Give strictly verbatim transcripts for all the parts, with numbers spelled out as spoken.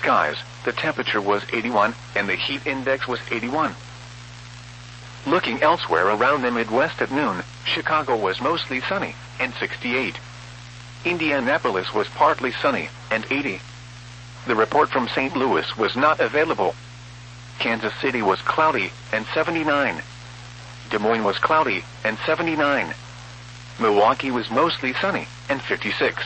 skies, the temperature was eighty-one, and the heat index was eighty-one. Looking elsewhere around the Midwest at noon, Chicago was mostly sunny, and sixty-eight. Indianapolis was partly sunny, and eighty. The report from Saint Louis was not available. Kansas City was cloudy, and seventy-nine. Des Moines was cloudy, and seventy-nine. Milwaukee was mostly sunny, and fifty-six.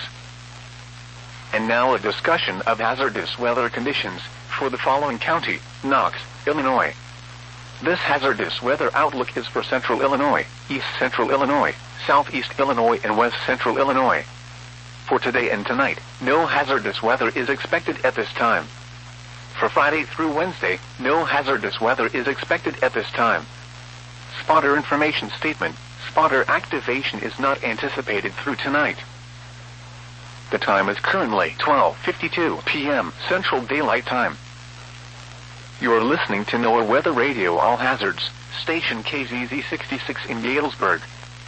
And now a discussion of hazardous weather conditions for the following county: Knox, Illinois. This hazardous weather outlook is for central Illinois, east central Illinois, southeast Illinois, and west central Illinois. For today and tonight, no hazardous weather is expected at this time. For Friday through Wednesday, no hazardous weather is expected at this time. Spotter information statement: spotter activation is not anticipated through tonight. The time is currently twelve fifty-two p m Central Daylight Time. You are listening to NOAA Weather Radio All Hazards, station K Z Z sixty-six in Galesburg.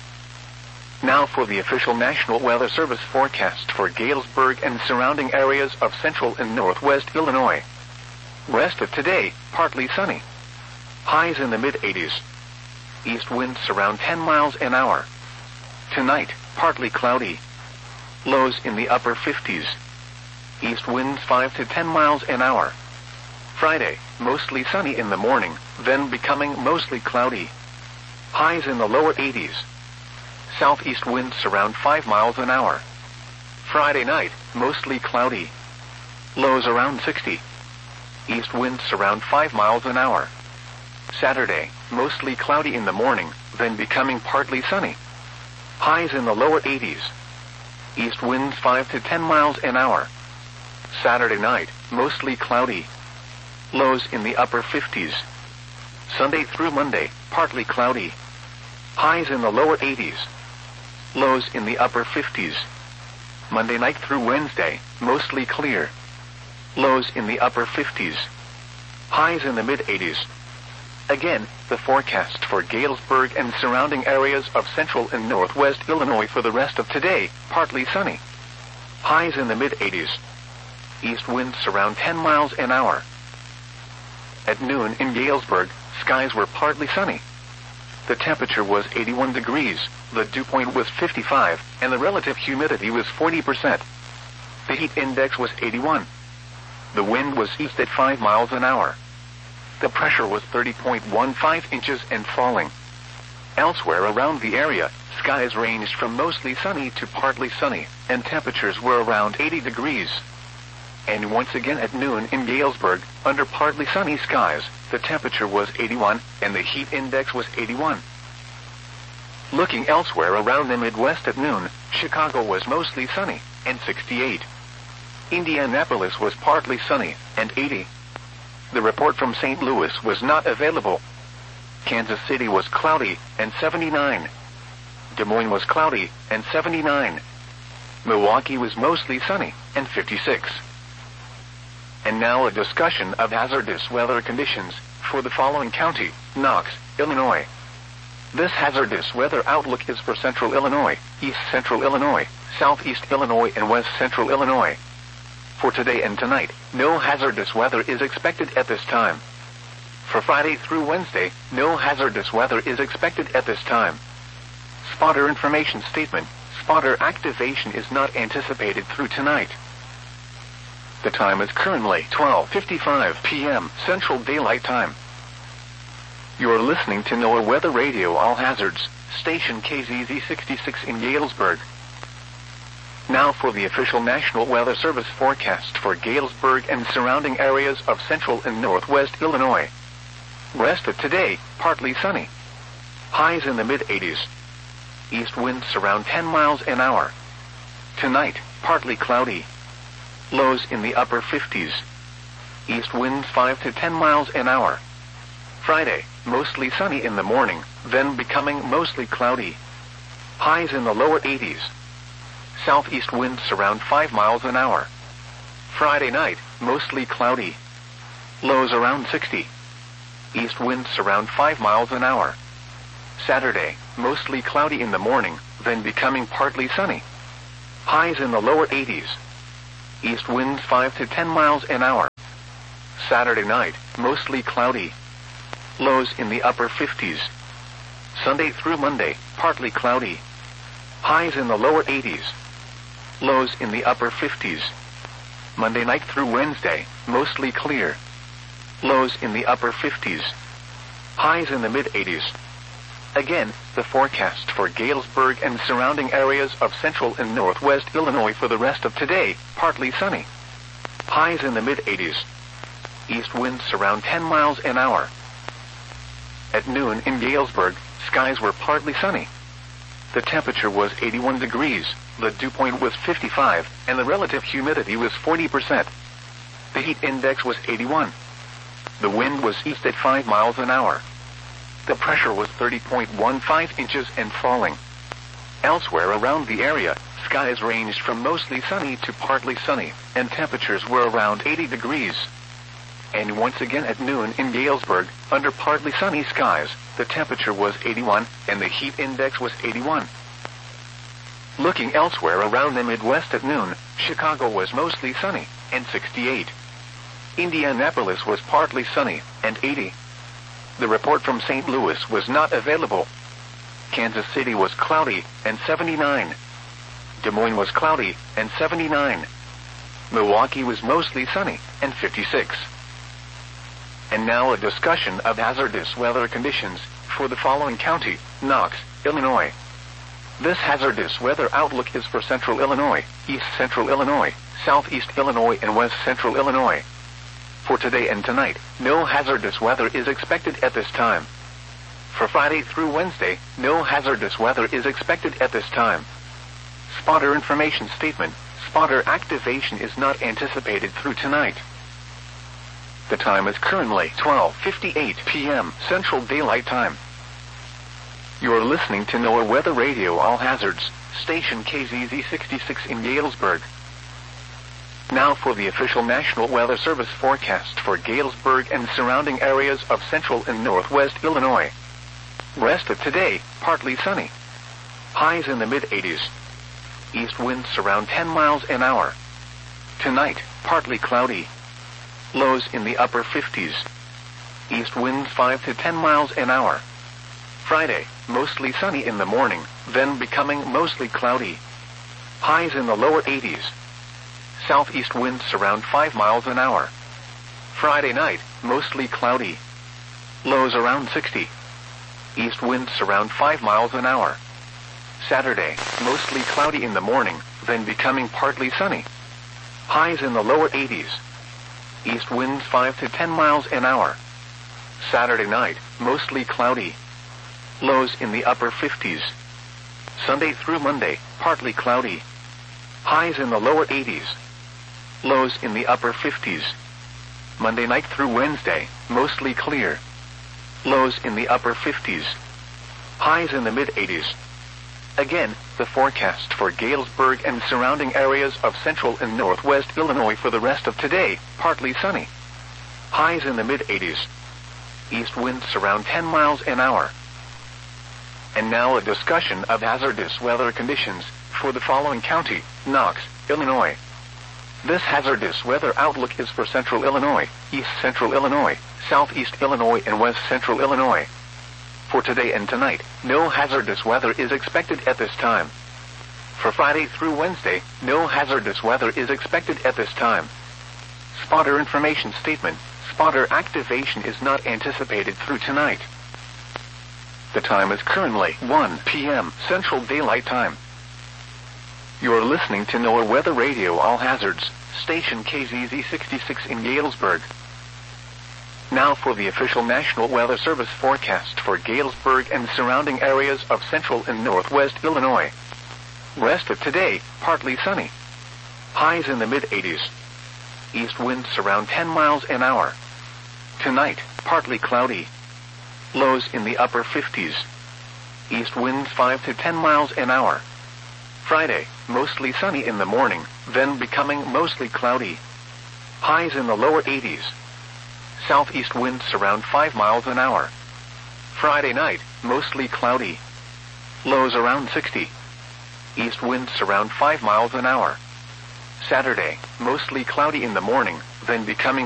Now for the official National Weather Service forecast for Galesburg and surrounding areas of central and northwest Illinois. Rest of today, partly sunny. Highs in the mid eighties. East winds around ten miles an hour. Tonight, partly cloudy. Lows in the upper fifties. East winds five to ten miles an hour. Friday, mostly sunny in the morning, then becoming mostly cloudy. Highs in the lower eighties. Southeast winds around five miles an hour. Friday night, mostly cloudy. Lows around sixty. East winds around five miles an hour. Saturday, mostly cloudy in the morning, then becoming partly sunny. Highs in the lower eighties. East winds five to ten miles an hour. Saturday night, mostly cloudy. Lows in the upper fifties. Sunday through Monday, partly cloudy. Highs in the lower eighties. Lows in the upper fifties. Monday night through Wednesday, mostly clear. Lows in the upper fifties. Highs in the mid eighties. Again, the forecast for Galesburg and surrounding areas of central and northwest Illinois for the rest of today: partly sunny. Highs in the mid eighties. East winds around ten miles an hour. At noon in Galesburg, skies were partly sunny. The temperature was eighty-one degrees, the dew point was fifty-five, and the relative humidity was forty percent. The heat index was eighty-one. The wind was east at five miles an hour. The pressure was thirty point one five inches and falling. Elsewhere around the area, skies ranged from mostly sunny to partly sunny, and temperatures were around eighty degrees. And once again at noon in Galesburg, under partly sunny skies, the temperature was eighty-one, and the heat index was eighty-one. Looking elsewhere around the Midwest at noon, Chicago was mostly sunny, and sixty-eight. Indianapolis was partly sunny, and eighty. The report from Saint Louis was not available. Kansas City was cloudy, and seventy-nine. Des Moines was cloudy, and seventy-nine. Milwaukee was mostly sunny, and fifty-six. And now a discussion of hazardous weather conditions for the following county: Knox, Illinois. This hazardous weather outlook is for central Illinois, east central Illinois, southeast Illinois, and west central Illinois. For today and tonight, no hazardous weather is expected at this time. For Friday through Wednesday, no hazardous weather is expected at this time. Spotter information statement: spotter activation is not anticipated through tonight. The time is currently twelve fifty-five p m Central Daylight Time. You are listening to NOAA Weather Radio All Hazards, station K Z Z sixty-six in Galesburg. Now for the official National Weather Service forecast for Galesburg and surrounding areas of central and northwest Illinois. Rest of today, partly sunny. Highs in the mid eighties. East winds around ten miles an hour. Tonight, partly cloudy. Lows in the upper fifties. East winds five to ten miles an hour. Friday, mostly sunny in the morning, then becoming mostly cloudy. Highs in the lower eighties. Southeast winds around five miles an hour. Friday night, mostly cloudy. Lows around sixty. East winds around five miles an hour. Saturday, mostly cloudy in the morning, then becoming partly sunny. Highs in the lower eighties. East winds five to ten miles an hour. Saturday night, mostly cloudy. Lows in the upper fifties. Sunday through Monday, partly cloudy. Highs in the lower eighties. Lows in the upper fifties. Monday night through Wednesday, mostly clear. Lows in the upper fifties. Highs in the mid-eighties. Again, the forecast for Galesburg and surrounding areas of central and northwest Illinois for the rest of today, partly sunny. Highs in the mid-eighties. East winds around ten miles an hour. At noon in Galesburg, skies were partly sunny. The temperature was eighty-one degrees, the dew point was fifty-five, and the relative humidity was forty percent. The heat index was eighty-one. The wind was east at five miles an hour. The pressure was thirty point one five inches and falling. Elsewhere around the area, skies ranged from mostly sunny to partly sunny, and temperatures were around eighty degrees. And once again at noon in Galesburg, under partly sunny skies, the temperature was eighty-one, and the heat index was eighty-one. Looking elsewhere around the Midwest at noon, Chicago was mostly sunny, and sixty-eight. Indianapolis was partly sunny, and eighty. The report from Saint Louis was not available. Kansas City was cloudy, and seventy-nine. Des Moines was cloudy, and seventy-nine. Milwaukee was mostly sunny, and fifty-six. And now a discussion of hazardous weather conditions for the following county, Knox, Illinois. This hazardous weather outlook is for central Illinois, east central Illinois, southeast Illinois, and west central Illinois. For today and tonight, no hazardous weather is expected at this time. For Friday through Wednesday, no hazardous weather is expected at this time. Spotter information statement: spotter activation is not anticipated through tonight. The time is currently twelve fifty-eight p m Central Daylight Time. You're listening to NOAA Weather Radio All Hazards, station K Z Z sixty-six in Galesburg. Now for the official National Weather Service forecast for Galesburg and surrounding areas of central and northwest Illinois. Rest of today, partly sunny. Highs in the mid-eighties. East winds around ten miles an hour. Tonight, partly cloudy. Lows in the upper fifties. East winds five to ten miles an hour. Friday, mostly sunny in the morning, then becoming mostly cloudy. Highs in the lower eighties. Southeast winds around five miles an hour. Friday night, mostly cloudy. Lows around sixty. East winds around five miles an hour. Saturday, mostly cloudy in the morning, then becoming partly sunny. Highs in the lower eighties. East winds five to ten miles an hour. Saturday night, mostly cloudy. Lows in the upper fifties. Sunday through Monday, partly cloudy. Highs in the lower eighties. Lows in the upper fifties. Monday night through Wednesday, mostly clear. Lows in the upper fifties. Highs in the mid-eighties. Again, the forecast for Galesburg and surrounding areas of central and northwest Illinois for the rest of today, partly sunny. Highs in the mid-eighties. East winds around ten miles an hour. And now a discussion of hazardous weather conditions for the following county, Knox, Illinois. This hazardous weather outlook is for central Illinois, east central Illinois, southeast Illinois, and west central Illinois. For today and tonight, no hazardous weather is expected at this time. For Friday through Wednesday, no hazardous weather is expected at this time. Spotter information statement: spotter activation is not anticipated through tonight. The time is currently one p m Central Daylight Time. You're listening to NOAA Weather Radio All Hazards, station K Z Z sixty-six in Galesburg. Now for the official National Weather Service forecast for Galesburg and surrounding areas of central and northwest Illinois. Rest of today, partly sunny. Highs in the mid-eighties. East winds around ten miles an hour. Tonight, partly cloudy. Lows in the upper fifties. East winds five to ten miles an hour. Friday, mostly sunny in the morning, then becoming mostly cloudy. Highs in the lower eighties. Southeast winds around five miles an hour. Friday night, mostly cloudy. Lows around sixty. East winds around five miles an hour. Saturday, mostly cloudy in the morning, then becoming